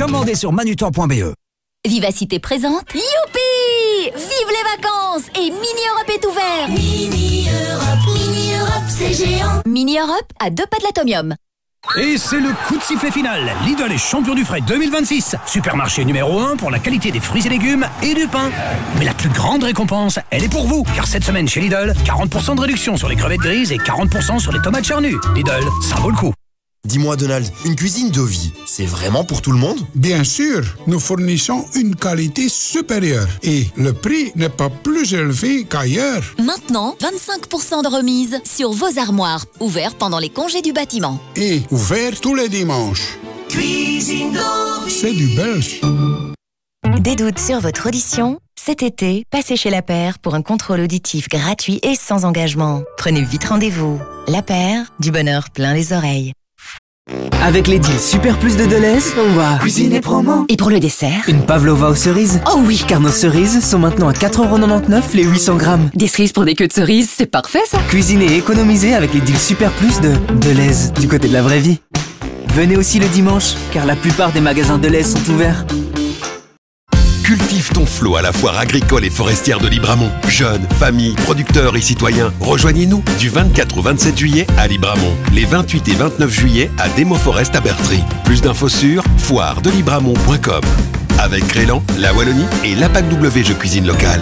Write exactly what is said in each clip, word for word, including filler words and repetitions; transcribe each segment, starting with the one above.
Commandez sur manutan point b e. Vivacité présente. Youpi! Vive les vacances! Et Mini Europe est ouvert. Mini Europe, Mini Europe, c'est géant. Mini Europe à deux pas de l'atomium. Et c'est le coup de sifflet final. Lidl est champion du frais deux mille vingt-six. Supermarché numéro un pour la qualité des fruits et légumes et du pain. Mais la plus grande récompense, elle est pour vous. Car cette semaine chez Lidl, quarante pour cent de réduction sur les crevettes grises et quarante pour cent sur les tomates charnues. Lidl, ça vaut le coup. Dis-moi Donald, une cuisine de vie, c'est vraiment pour tout le monde? Bien sûr, nous fournissons une qualité supérieure et le prix n'est pas plus élevé qu'ailleurs. Maintenant, vingt-cinq pour cent de remise sur vos armoires, ouverts pendant les congés du bâtiment. Et ouvert tous les dimanches. Cuisine de vie. C'est du belge. Des doutes sur votre audition? Cet été, passez chez La Paire pour un contrôle auditif gratuit et sans engagement. Prenez vite rendez-vous. La Paire, du bonheur plein les oreilles. Avec les deals Super Plus de Deleuze, on va cuisiner promo. Et pour le dessert? Une pavlova aux cerises. Oh oui! Car nos cerises sont maintenant à quatre euros quatre-vingt-dix-neuf les huit cents grammes. Des cerises pour des queues de cerises, c'est parfait ça! Cuisiner et économiser avec les deals Super Plus de Deleuze, du côté de la vraie vie. Venez aussi le dimanche, car la plupart des magasins Deleuze sont ouverts. Cultive ton flot à la foire agricole et forestière de Libramont. Jeunes, familles, producteurs et citoyens, rejoignez-nous du vingt-quatre au vingt-sept juillet à Libramont. Les vingt-huit et vingt-neuf juillet à Demo Forest à Bertry. Plus d'infos sur foire de libramont point com. Avec Crélan, la Wallonie et l'A P A C W Jeux Cuisine Locale.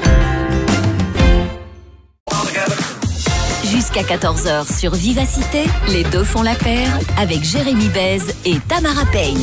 Jusqu'à quatorze heures sur Vivacité, les deux font la paire avec Jérémy Bèze et Tamara Payne.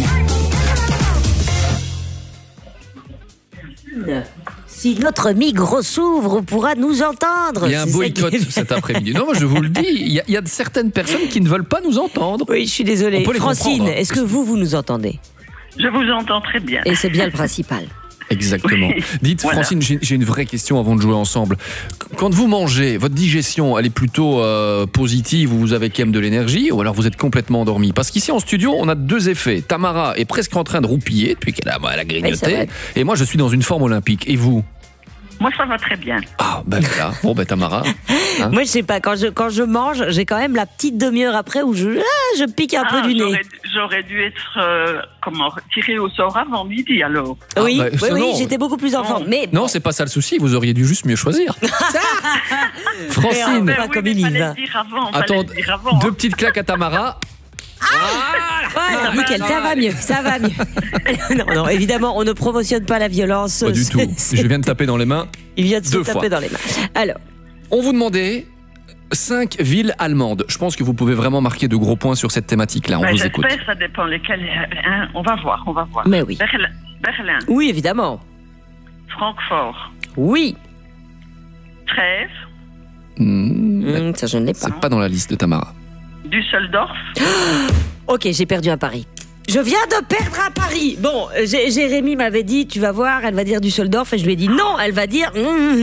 Si notre micro s'ouvre, on pourra nous entendre. Il y a un boycott qui... cet après-midi. Non, moi je vous le dis, il y, a, il y a certaines personnes qui ne veulent pas nous entendre. Oui, je suis désolée. Francine, est-ce que vous, vous nous entendez? Je vous entends très bien. Et c'est bien le principal. Exactement. Oui, Dites, voilà. Francine, j'ai, j'ai une vraie question avant de jouer ensemble. Quand vous mangez, votre digestion, elle est plutôt euh, positive ou vous avez quand même de l'énergie ou alors vous êtes complètement endormi? Parce qu'ici en studio, on a deux effets. Tamara est presque en train de roupiller depuis qu'elle a, elle a grignoté. Oui, et moi, je suis dans une forme olympique. Et vous? Moi, ça va très bien. Ah, ben voilà. Bon, ben Tamara. Hein? Moi, je sais pas, quand je, quand je mange, j'ai quand même la petite demi-heure après où je, ah, je pique un Ah, peu du j'aurais, nez. j'aurais dû être euh, comment, tiré au sort avant midi, alors. Oui, Ah, bah, oui, oui, non. j'étais beaucoup plus en forme. Mais Non, c'est pas ça le souci. Vous auriez dû juste mieux choisir. Francine. Mais, pas oui, comme mais il y fallait va. le dire avant, fallait Attends, le dire avant. deux petites claques à Tamara. Ah, nickel, ça va mieux, ça va mieux. non, non, évidemment, on ne promotionne pas la violence. Pas du tout. C'est- Je viens de taper dans les mains. Il vient de se deux taper fois. dans les mains. Alors, On vous demandait cinq villes allemandes. Je pense que vous pouvez vraiment marquer de gros points sur cette thématique-là. On Ben, vous j'espère, écoute. ça dépend lesquels. Hein, on va voir, on va voir. mais oui. Berlin, Berlin, Oui, évidemment. Francfort, Oui. Trèves, Mmh, Hum, ça, je ne l'ai pas. c'est pas dans la liste de Tamara. Düsseldorf. Ok, j'ai perdu un pari. Je viens de perdre un pari. Bon, Jé- Jérémy m'avait dit, tu vas voir, elle va dire Düsseldorf, et je lui ai dit non, elle va dire.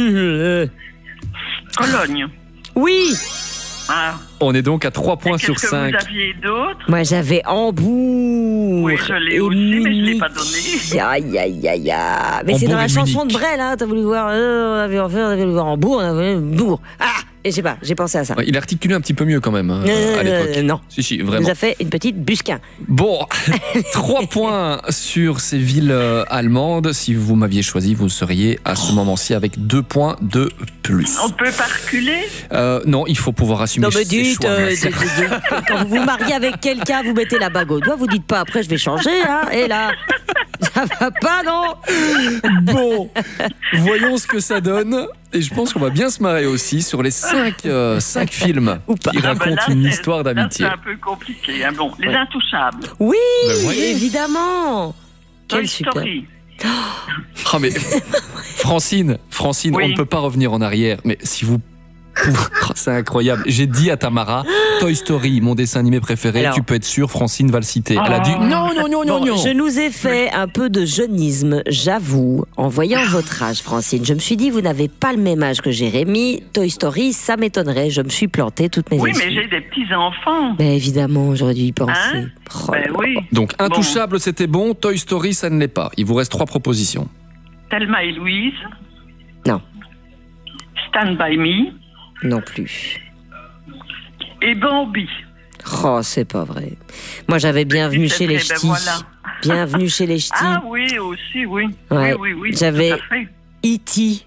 Cologne. Oui. Ah. On est donc à trois points Qu'est-ce sur que cinq. vous aviez d'autre? Moi, j'avais Hambourg. Oui, je l'ai et aussi, mais je l'ai Munich. pas donné. Aïe, aïe, aïe, aïe. Mais c'est Hambourg dans la et chanson Munich. de Brel, hein. T'as voulu voir, euh, on avait enfin, on avait voulu voir Hambourg, on avait Hambourg. Ah, et je sais pas, j'ai pensé à ça. Ouais, il articulé un petit peu mieux quand même hein, Euh, à l'époque. non. Si, si, Il vraiment. nous a fait une petite busquin. Bon, trois points sur ces villes euh, allemandes. Si vous m'aviez choisi, vous seriez à ce moment-ci avec deux points de plus. On peut pas reculer? Euh, non, il faut pouvoir assumer Non, mais ses dites, choix. euh, Merci. dites, dites, dites, quand vous vous mariez avec quelqu'un, vous mettez la bague au doigt, vous dites pas après je vais changer, hein. Et là, ça va pas, non? Bon, voyons ce que ça donne. Et je pense qu'on va bien se marrer aussi sur les cinq, euh, cinq films Ou pas. qui Ah ben racontent là, une c'est- histoire là, d'amitié. C'est un peu compliqué. Hein. Bon, les Ouais. Intouchables. Oui, Ben, voyez. évidemment. Quel Toy super. Story. Ah mais Francine, Francine, Oui. on ne peut pas revenir en arrière. Mais si vous pouvez, oh, c'est incroyable. J'ai dit à Tamara, Toy Story, mon dessin animé préféré. Alors. Tu peux être sûr, Francine va le citer. Elle a dit Oh. non, non, non, non, Bon, non. je nous ai fait un peu de jeunisme, j'avoue, en voyant votre âge, Francine. Je me suis dit, vous n'avez pas le même âge que Jérémy. Toy Story, ça m'étonnerait. Je me suis plantée toutes mes Oui, excuses. mais j'ai des petits-enfants. Ben évidemment, j'aurais dû y penser. Hein Oh là Ben là. oui. Donc Intouchable, c'était bon. Toy Story, ça ne l'est pas. Il vous reste trois propositions. Thelma et Louise. Non. Stand By Me. Non plus. Et Bambi. Oh, c'est pas vrai. Moi, j'avais bien venu C'est chez les vrai, ben ch'tis. voilà. Bienvenue chez les ch'tis. Ah oui, aussi, oui. Ouais. Oui, oui, oui. J'avais tout à fait. E T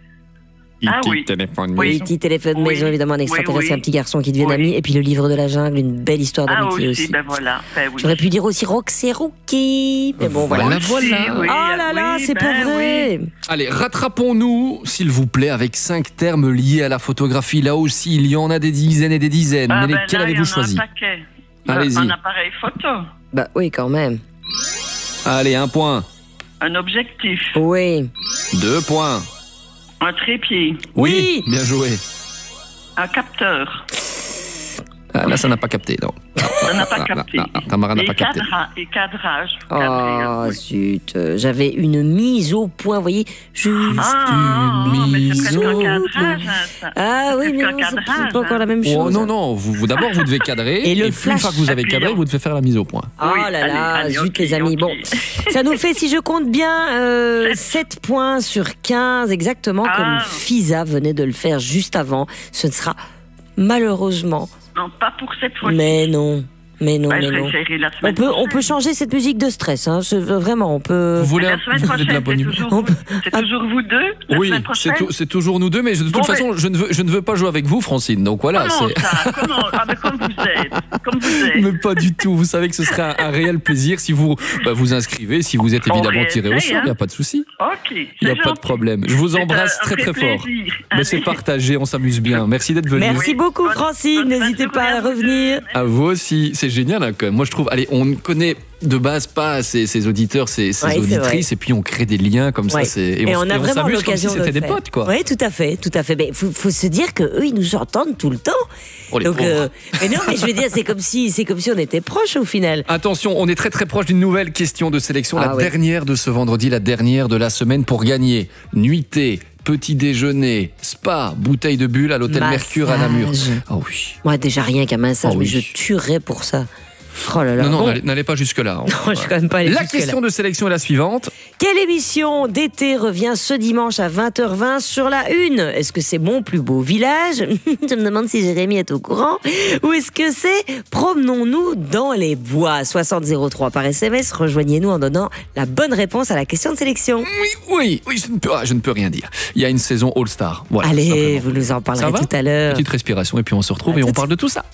Ah oui. téléphone. Oui, E T téléphone Oui. maison, évidemment, un extraterrestre Oui, et oui. un petit garçon qui deviennent Oui. amis. Et puis le livre de la jungle, une belle histoire Ah d'amitié aussi, aussi. ben voilà. Ben oui. J'aurais pu dire aussi Rox et Rookie. Mais bon, voilà. Voilà, Aussi, voilà. oui, Oh là là, oui, c'est ben pas vrai. oui. Allez, rattrapons-nous, s'il vous plaît, avec cinq termes liés à la photographie. Là aussi, il y en a des dizaines et des dizaines. Ah, Mais ben lesquels là, il y en avez-vous a choisi? un paquet. Allez-y. Un appareil photo, Bah oui, quand même. Allez, un point. un objectif, Oui. Deux points. un trépied, Oui. Bien joué. un capteur. Ah, là, ça n'a pas capté, non. Ça n'a pas Ah, capté. ah, ah, Tamara n'a Et pas capté. cadra- Et cadrage. Oh, cadré, oui. zut. euh, J'avais une mise au point, vous voyez. Juste Ah, une mais c'est mise presque au un point. cadrage, hein, ça. Ah oui, C'est mais presque non, un c'est cadrage, c'est pas encore la même chose. Oh non, non, vous, vous d'abord vous devez cadrer, Et le puis une flash. fois que vous avez cadré, vous devez faire la mise au point. Oh Oui, là allez, là, allez, zut ok, les amis. ok. Bon, ça nous fait, si je compte bien, euh, sept points sur quinze, exactement Ah. comme Fisa venait de le faire juste avant. Ce ne sera malheureusement, Non, pas pour cette fois-ci. mais non, mais non, Ouais, mais je non. réessayerai la On semaine peut, on prochaine. peut changer cette musique de stress, hein. Je- vraiment, on peut. Vous voulez, La un- semaine vous voulez de la prochaine, bonne c'est humeur? toujours, On vous- peut- c'est toujours vous deux la Oui, semaine c'est prochaine. tou- c'est toujours nous deux, mais je- de toute Bon, façon, mais- je ne, veux, je ne veux pas jouer avec vous, Francine. Donc voilà, Comment c'est. ça Comment Ah, mais comme vous êtes. Comme vous êtes. Mais pas du tout. Vous savez que ce serait un, un réel plaisir si vous bah, vous inscrivez, si vous êtes On évidemment tiré au réessaye, sort. Il n'y a hein. pas de souci. Ok. Il n'y a c'est pas de gentil. problème. Je vous C'est embrasse un très vrai très fort. plaisir. Mais c'est Allez. partagé, on s'amuse bien. Merci d'être venu. Merci Oui. beaucoup, Bonne- Francine. bonne fin de N'hésitez pas à journée à vous revenir. deux. À vous aussi, c'est génial hein, quand même. Moi je trouve, allez, on ne connaît de base pas ces, ces auditeurs, ces, ces Ouais, c'est auditrices, vrai. et puis on crée des liens comme Ouais. ça. C'est, Et, on, s- a vraiment s'amuse comme si l'occasion de c'était le des faire. potes, quoi. Oui, tout à fait, tout à fait. Mais faut, faut se dire que eux, ils nous entendent tout le temps. Oh, les Donc, pauvres. euh, mais non, mais je veux dire, c'est comme si, c'est comme si on était proches au final. Attention, on est très très proche d'une nouvelle question de sélection, Ah la oui. dernière de ce vendredi, la dernière de la semaine pour gagner nuitée, petit déjeuner, spa, bouteille de bulle à l'hôtel Massage. Mercure à Namur. Ah oui. Moi, déjà rien qu'un massage, Oh mais oui. je tuerais pour ça. Oh là là. Non, non, Bon. n'allez- n'allez pas jusque-là. hein. Non, je suis quand même pas allée La jusque-là. question de sélection est la suivante. Quelle émission d'été revient ce dimanche à vingt heures vingt sur la une? Est-ce que c'est Mon plus beau village? Je me demande si Jérémy est au courant. Ou est-ce que c'est Promenons-nous dans les bois? soixante zéro trois par S M S. Rejoignez-nous en donnant la bonne réponse à la question de sélection. Oui, oui, oui, je ne peux, ah, je ne peux rien dire. Il y a une saison All-Star. Voilà, Allez, simplement. vous nous en Ça parlerez va tout à l'heure. Petite respiration et puis on se retrouve À et tout on de parle de tout ça.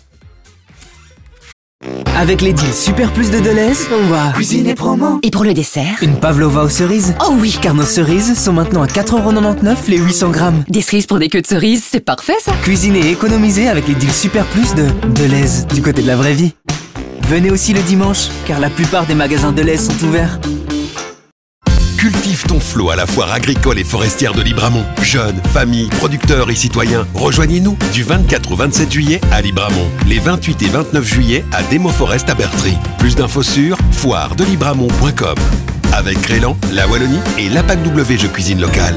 Avec les deals Super Plus de Deleuze, on va cuisiner promo. Et pour le dessert? Une pavlova aux cerises. Oh oui! Car nos cerises sont maintenant à quatre euros quatre-vingt-dix-neuf les huit cents grammes. Des cerises pour des queues de cerises, c'est parfait ça! Cuisiner et économiser avec les deals Super Plus de Deleuze, du côté de la vraie vie. Venez aussi le dimanche, car la plupart des magasins Deleuze sont ouverts. Cultive ton flot à la foire agricole et forestière de Libramont. Jeunes, familles, producteurs et citoyens, rejoignez-nous du vingt-quatre au vingt-sept juillet à Libramont. Les vingt-huit et vingt-neuf juillet à Demo Forest à Bertry. Plus d'infos sur foire de libramont point com. Avec Crélan, la Wallonie et l'A P A C W Jeux Cuisine Locale.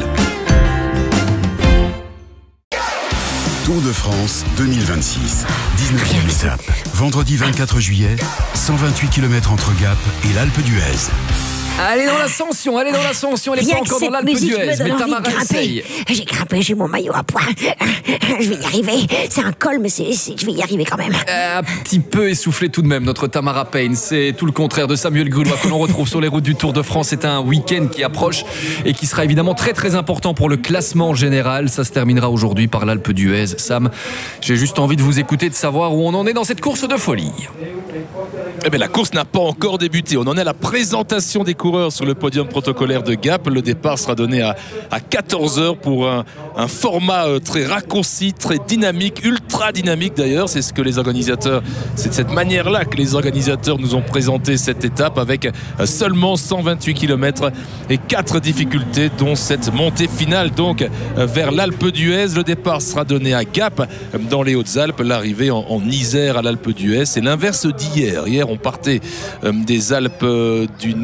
Tour de France deux mille vingt-six, dix-neuvième étape. Vendredi vingt-quatre juillet, cent vingt-huit kilomètres entre Gap et l'Alpe d'Huez. Allez dans l'ascension, allez dans l'ascension, elle est Rien pas que encore dans cette l'Alpe musique d'Huez, me donne mais envie Tamara de grimper. essaye. J'ai grimpé, j'ai mon maillot à poids. Je vais y arriver. C'est un col, mais c'est, c'est- je vais y arriver quand même. Un petit peu essoufflé tout de même, notre Tamara Payne. C'est tout le contraire de Samuel Grulois que l'on retrouve sur les routes du Tour de France. C'est un week-end qui approche et qui sera évidemment très très important pour le classement général. Ça se terminera aujourd'hui par l'Alpe d'Huez. Sam, j'ai juste envie de vous écouter, de savoir où on en est dans cette course de folie. Eh bien, la course n'a pas encore débuté. On en est à la présentation des coureurs sur le podium protocolaire de Gap. Le départ sera donné à, à quatorze heures pour un, un format euh, très raccourci, très dynamique, ultra dynamique d'ailleurs. C'est ce que les organisateurs, c'est de cette manière-là que les organisateurs nous ont présenté cette étape avec euh, seulement cent vingt-huit kilomètres et quatre difficultés, dont cette montée finale donc euh, vers l'Alpe d'Huez. Le départ sera donné à Gap euh, dans les Hautes-Alpes. L'arrivée en, en Isère à l'Alpe d'Huez. C'est l'inverse d'hier. Hier, on partait euh, des Alpes euh, du Nord vers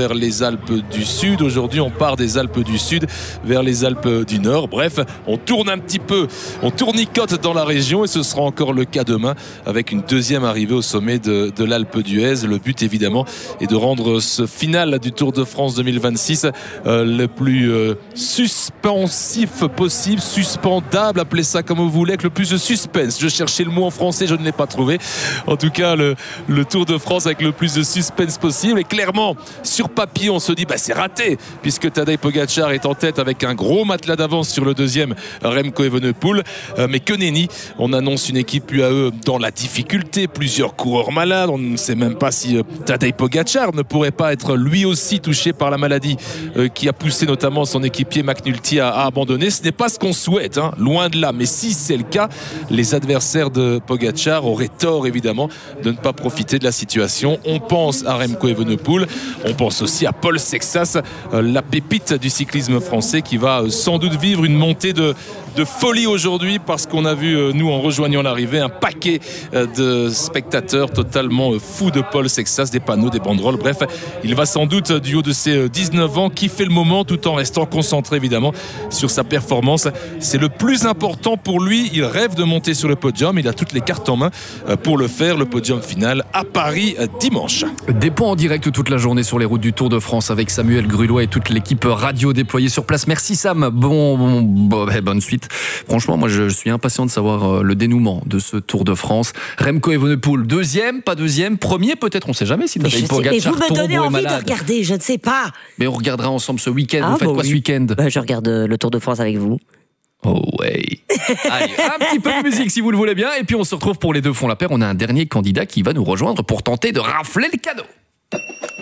vers les Alpes du Sud. Aujourd'hui, on part des Alpes du Sud vers les Alpes du Nord. Bref, on tourne un petit peu, on tournicote dans la région et ce sera encore le cas demain avec une deuxième arrivée au sommet de, de l'Alpe d'Huez. Le but, évidemment, est de rendre ce final du Tour de France deux mille vingt-six euh, le plus euh, suspensif possible, suspendable, appelez ça comme vous voulez, avec le plus de suspense. Je cherchais le mot en français, je ne l'ai pas trouvé. En tout cas, le, le Tour de France avec le plus de suspense possible. Et clairement, sur papier, on se dit bah, c'est raté, puisque Tadej Pogačar est en tête avec un gros matelas d'avance sur le deuxième Remco Evenepoel. Euh, mais que nenni, on annonce une équipe U A E dans la difficulté, plusieurs coureurs malades. On ne sait même pas si euh, Tadej Pogačar ne pourrait pas être lui aussi touché par la maladie euh, qui a poussé notamment son équipier McNulty à, à abandonner. Ce n'est pas ce qu'on souhaite, hein, loin de là. Mais si c'est le cas, les adversaires de Pogačar auraient tort évidemment de ne pas profiter de la situation. On pense à Remco Evenepoel, on pense aussi à Paul Sexas, euh, la pépite du cyclisme français qui va euh, sans doute vivre une montée de, de folie aujourd'hui parce qu'on a vu, euh, nous en rejoignant l'arrivée, un paquet euh, de spectateurs totalement euh, fous de Paul Sexas, des panneaux, des banderoles. Bref, il va sans doute du haut de ses dix-neuf ans kiffer le moment tout en restant concentré évidemment sur sa performance. C'est le plus important pour lui. Il rêve de monter sur le podium. Il a toutes les cartes en main pour le faire. Le podium final à Paris dimanche. Des points en direct toute la journée sur les routes du Tour de France avec Samuel Grulois et toute l'équipe radio déployée sur place. Merci Sam. Bon, bon, bon bonne suite. Franchement, moi je suis impatient de savoir le dénouement de ce Tour de France. Remco Evenepoel, deuxième, pas deuxième, premier peut-être, on sait jamais si Tadej Pogačar tombe ou est malade. Mais vous me donnez envie de regarder, je ne sais pas. Mais on regardera ensemble ce week-end. Ah, vous faites bah quoi oui. ce week-end? Bah, je regarde le Tour de France avec vous. Oh ouais. Allez, un petit peu de musique si vous le voulez bien. Et puis on se retrouve pour les deux fonds la paire. On a un dernier candidat qui va nous rejoindre pour tenter de rafler le cadeau.